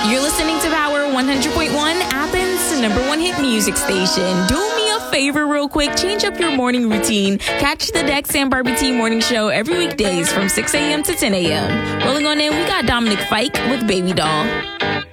You're listening to Power 100.1, Athens' number one hit music station. Do me a favor real quick. Change up your morning routine. Catch the Dex and Barbie T morning show every weekdays from 6 a.m. to 10 a.m. Rolling on in, we got Dominic Fike with Baby Doll.